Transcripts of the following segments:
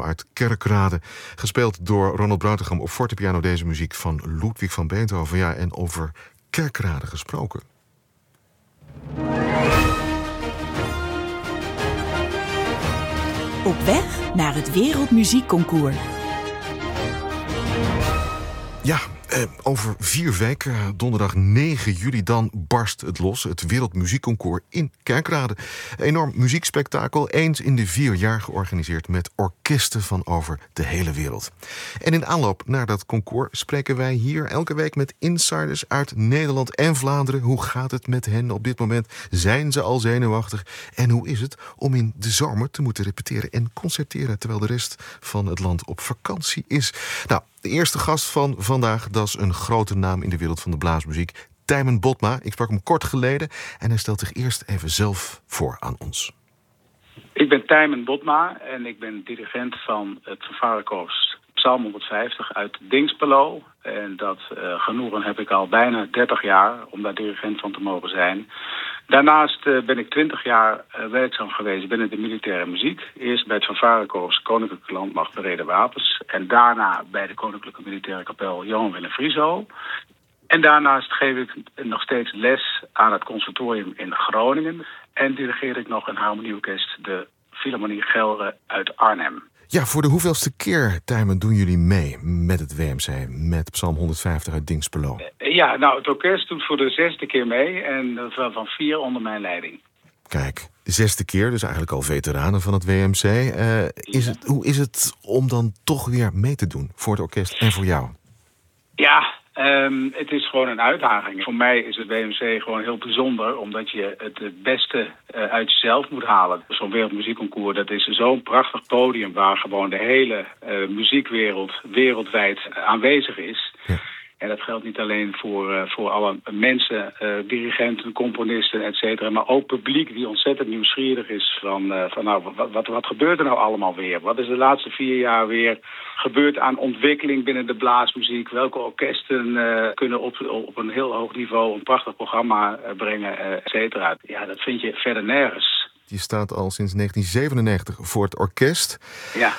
piano uit Kerkrade. Gespeeld door Ronald Brautigam op fortepiano. Deze muziek van Ludwig van Beethoven. Ja, en over Kerkrade gesproken. Op weg naar het Wereldmuziekconcours. Ja, over 4 weken, donderdag 9 juli, dan barst het los. Het Wereldmuziekconcours in Kerkrade. Een enorm muziekspektakel, eens in de 4 jaar georganiseerd met orkesten van over de hele wereld. En in aanloop naar dat concours spreken wij hier elke week met insiders uit Nederland en Vlaanderen. Hoe gaat het met hen op dit moment? Zijn ze al zenuwachtig? En hoe is het om in de zomer te moeten repeteren en concerteren terwijl de rest van het land op vakantie is? Nou, de eerste gast van vandaag, dat is een grote naam in de wereld van de blaasmuziek. Tijmen Botma. Ik sprak hem kort geleden en hij stelt zich eerst even zelf voor aan ons. Ik ben Tijmen Botma en ik ben dirigent van het fanfarekorps Psalm 150 uit Dinxperlo. En dat genoegen heb ik al bijna 30 jaar om daar dirigent van te mogen zijn. Daarnaast ben ik 20 jaar werkzaam geweest binnen de militaire muziek. Eerst bij het fanfarekorps Koninklijke Landmacht Bereden Wapens. En daarna bij de Koninklijke Militaire Kapel Johan Willem Frieso. En daarnaast geef ik nog steeds les aan het conservatorium in Groningen. En dirigeer ik nog een harmonieorkest, de Philharmonie Gelre uit Arnhem. Ja, voor de hoeveelste keer, Tijmen, doen jullie mee met het WMC, met Psalm 150 uit Dinxperlo? Ja, nou, het orkest doet voor de 6e keer mee en van 4 onder mijn leiding. Kijk, de 6e keer, dus eigenlijk al veteranen van het WMC. Hoe is het om dan toch weer mee te doen voor het orkest en voor jou? Ja, het is gewoon een uitdaging. Voor mij is het WMC gewoon heel bijzonder, omdat je het beste uit jezelf moet halen. Zo'n wereldmuziekconcours, dat is zo'n prachtig podium waar gewoon de hele muziekwereld wereldwijd aanwezig is. Ja. En dat geldt niet alleen voor alle mensen, dirigenten, componisten, et cetera, maar ook publiek die ontzettend nieuwsgierig is van nou, wat gebeurt er nou allemaal weer? Wat is de laatste 4 jaar weer gebeurd aan ontwikkeling binnen de blaasmuziek? Welke orkesten kunnen op een heel hoog niveau een prachtig programma brengen, et cetera? Ja, dat vind je verder nergens. Je staat al sinds 1997 voor het orkest. Ja.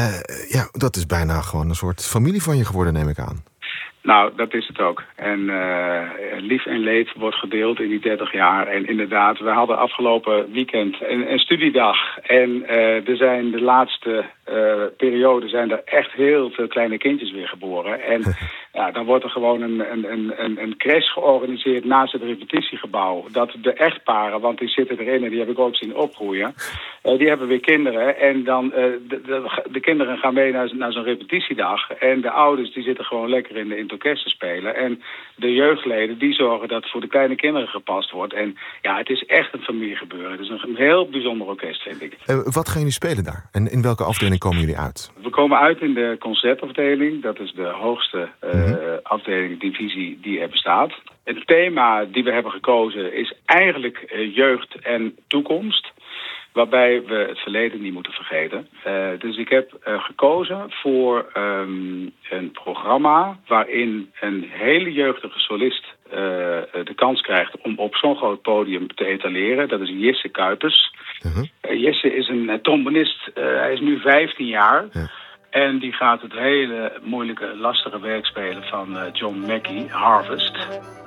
Ja, dat is bijna gewoon een soort familie van je geworden, neem ik aan. Nou, dat is het ook. En lief en leed wordt gedeeld in die 30 jaar. En inderdaad, we hadden afgelopen weekend een studiedag. En er zijn de laatste periode zijn er echt heel veel kleine kindjes weer geboren. En ja, dan wordt er gewoon een crash georganiseerd naast het repetitiegebouw. Dat de echtparen, want die zitten erin en die heb ik ook zien opgroeien. Die hebben weer kinderen. En dan de kinderen gaan mee naar zo'n repetitiedag. En de ouders die zitten gewoon lekker in het orkest te spelen. En de jeugdleden die zorgen dat voor de kleine kinderen gepast wordt. En ja, het is echt een familiegebeuren. Het is een heel bijzonder orkest, vind ik. Wat gaan jullie spelen daar? En in welke afdeling komen jullie uit? We komen uit in de concertafdeling. Dat is de hoogste afdeling, divisie die er bestaat. Het thema die we hebben gekozen is eigenlijk jeugd en toekomst. Waarbij we het verleden niet moeten vergeten. Dus ik heb gekozen voor een programma waarin een hele jeugdige solist de kans krijgt om op zo'n groot podium te etaleren. Dat is Jesse Kuipers. Jesse is een trombonist. Hij is nu 15 jaar. Ja. En die gaat het hele moeilijke, lastige werk spelen van John Mackey, Harvest.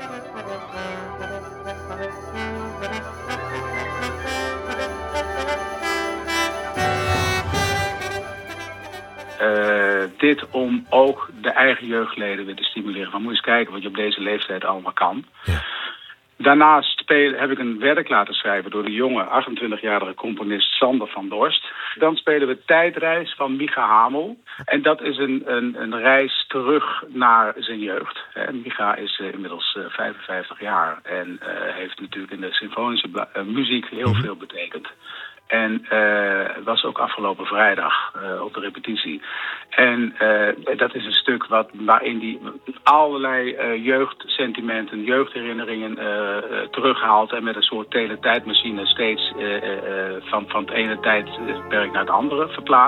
Dit om ook de eigen jeugdleden weer te stimuleren. Van moet je eens kijken wat je op deze leeftijd allemaal kan. Ja. Daarnaast heb ik een werk laten schrijven door de jonge 28-jarige componist Sander van Dorst. Dan spelen we Tijdreis van Micha Hamel. En dat is een reis terug naar zijn jeugd. Micha is inmiddels 55 jaar en heeft natuurlijk in de symfonische muziek heel veel betekend. En was ook afgelopen vrijdag op de repetitie. En dat is een stuk waarin hij allerlei jeugdsentimenten, jeugdherinneringen terughaalt. En met een soort teletijdmachine steeds van het ene tijdperk naar het andere verplaatst.